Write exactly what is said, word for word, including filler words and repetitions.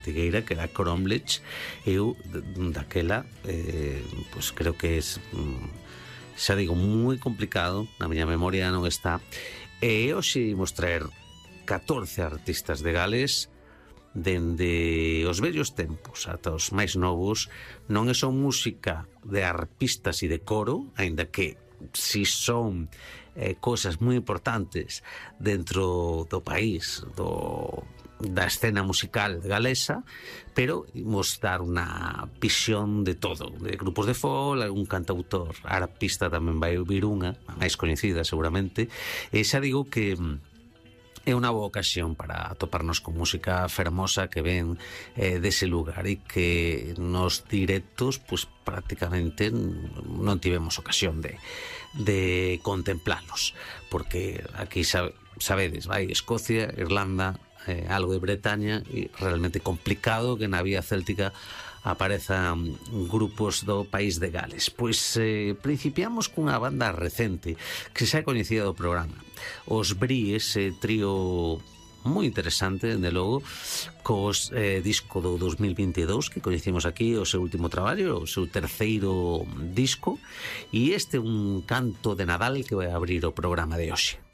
Tigueira, que era Cromlech. Eu, daquela, eh, pues creo que es, xa digo, moi complicado, na miña memoria non está. E hoxe imos traer catorce artistas de Gales, dende os vellos tempos ata os máis novos. Non é só música de arpistas e de coro, aínda que si son eh, cosas moi importantes dentro do país, do da escena musical galesa, pero imos dar unha visión de todo, de grupos de folk, un cantautor arpista tamén vai vir unha, a máis coñecida seguramente, e xa digo que é unha boa ocasión para atoparnos con música fermosa que ven eh, dese lugar e que nos directos pues prácticamente non tivemos ocasión de, de contemplalos, porque aquí sabe, sabedes, vai Escocia, Irlanda, eh, algo de Bretaña, e realmente complicado que na vía céltica aparezan grupos do país de Gales. Pois eh, principiamos cunha banda recente que xa é coñecida do programa, os Brie, ese trío moi interesante, dende logo, cos eh, disco do dos mil vinte e dous que coñecimos aquí, o seu último traballo, o seu terceiro disco, e este é un canto de Nadal que vai abrir o programa de hoxe.